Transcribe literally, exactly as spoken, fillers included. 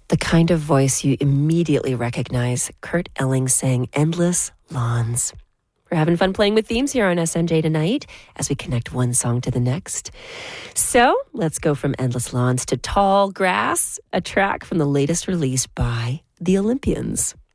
The kind of voice you immediately recognize. Kurt Elling sang Endless Lawns. We're having fun playing with themes here on S N J tonight as we connect one song to the next. So let's go from Endless Lawns to Tall Grass, a track from the latest release by The Olympians.